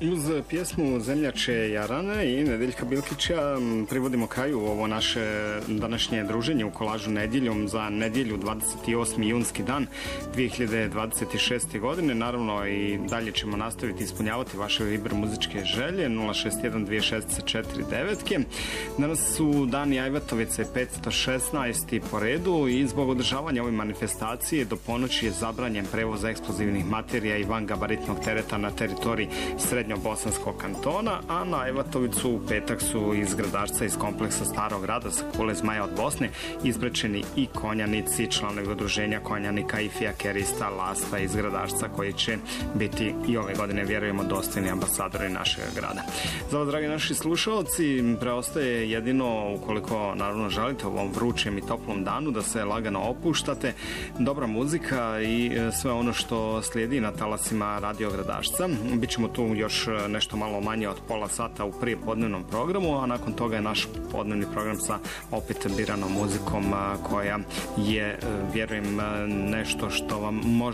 Uz pjesmu Zemljače Jarane i Nedeljka Bilkića privodimo kraju ovo naše današnje druženje u kolažu nedjeljom za nedjelju 28. junski dan 2026. godine. Naravno i dalje ćemo nastaviti ispunjavati vaše Viber muzičke želje 061-264-9. Danas su dani Ajvatovice 516. po redu i zbog održavanja ove manifestacije do ponoći je zabranjen prevoz eksplozivnih materija i vangabaritnog tereta na teritoriji Srednjobosanskog kantona, a na Ajvatovicu u petak su iz Gradarca iz kompleksa Starog grada sa Kule Zmaja od Bosne izprečeni i konjanici, članovi udruženja konjanika i fijakerista Lasta iz Gradarca, koji će biti i ove godine, vjerujemo, dostojni ambasadori našeg grada. Za vas, dragi naši slušalci, preostaje jedino, ukoliko naravno želite u ovom vrućem i toplom danu, da se lagano opuštate, dobra muzika i sve ono što slijedi na talasima Radio Gradašca. Bićemo tu još nešto malo manje od pola sata u prijepodnevnom programu, a nakon toga je naš podnevni program sa opet biranom muzikom koja je, vjerujem, nešto što vam može